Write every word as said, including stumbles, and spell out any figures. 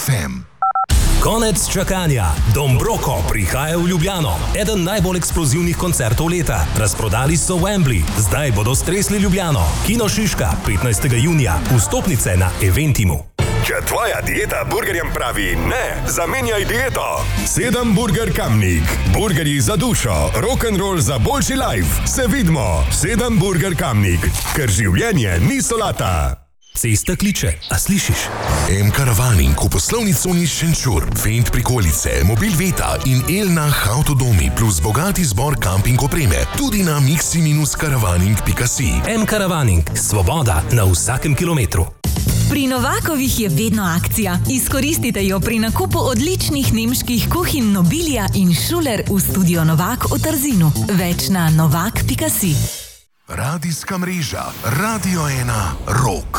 ef em. Konec čakanja. Dombroko prihaja v Ljubljano. Eden najbolj eksplozivnih koncertov leta. Razprodali so Wembley. Zdaj bodo stresli Ljubljano. Kino Šiška, petnajstega junija. Vstopnice na Eventimu. Če tvoja dieta burgerjem pravi ne, zamenjaj dieto. Sedem Burger Kamnik. Burgerji za dušo, rock'n'roll za boljši life. Se vidimo. Sedem Burger Kamnik. Ker življenje ni solata. Cesta kliče, a slišiš? M-Karavaning v poslovni coni Šenčur, Fendt prikolice, Mobil Veta in Elnah Avtodomi plus bogati zbor kamping opreme. Tudi na mixi minus karavaning pika si. M-Karavaning. Svoboda na vsakem kilometru. Pri Novakovih je vedno akcija. Izkoristite jo pri nakupu odličnih nemških kuhinj Nobilia in Schuler v studio Novak v Trzinu. Več na novak pika si. Radijska mreža Radio ena Rock.